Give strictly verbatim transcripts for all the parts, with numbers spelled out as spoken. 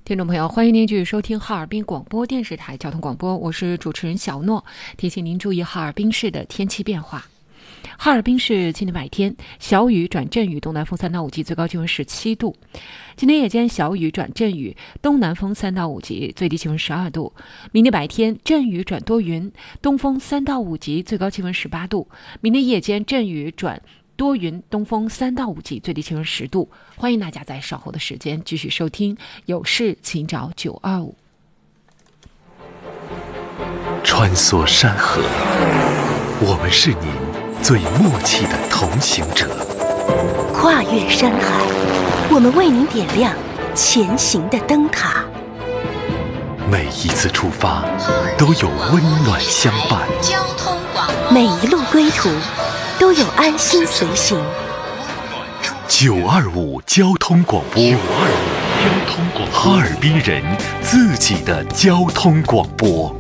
听众朋友，欢迎您继续收听哈尔滨广播电视台交通广播，我是主持人小诺。提醒您注意哈尔滨市的天气变化。哈尔滨市今天白天小雨转阵雨，东南风三到五级，最高气温十七度。今天夜间小雨转阵雨，东南风三到五级，最低气温十二度。明天白天阵雨转多云，东风三到五级，最高气温十八度。明天夜间阵雨转多云，东风三到五级，最低气温十度。欢迎大家在稍后的时间继续收听，有事请找九二五。 穿梭山河，我们是您最默契的同行者； 跨越山海，我们为您点亮前行的灯塔。 每一次出发，都有温暖相伴； 每一路归途，都有安心随行。 九二五交通广播，九二五交通广播，哈尔滨人自己的交通广播。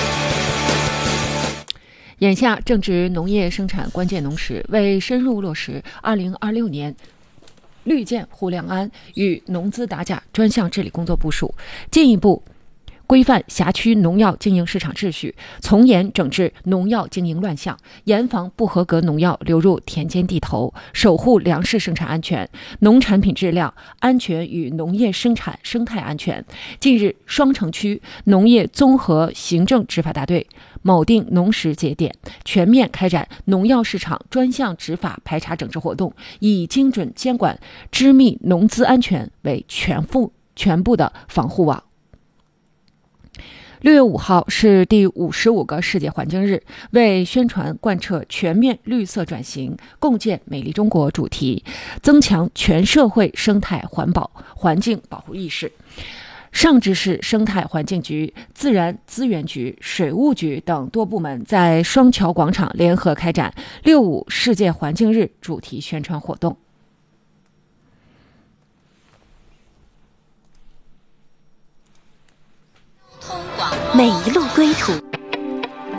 眼下正值农业生产关键农时，为深入落实二零二六年绿建护粮安与农资打假专项治理工作部署，进一步规范辖区农药经营市场秩序，从严整治农药经营乱象，严防不合格农药流入田间地头，守护粮食生产安全、农产品质量安全与农业生产生态安全。近日，双城区农业综合行政执法大队铆定农时节点，全面开展农药市场专项执法排查整治活动，以精准监管织密农资安全为全部全部的防护网。六月五号是第五十五个世界环境日，为宣传贯彻全面绿色转型、共建美丽中国主题，增强全社会生态环保、环境保护意识，上至市生态环境局、自然资源局、水务局等多部门在双桥广场联合开展六五世界环境日主题宣传活动。 每一路归途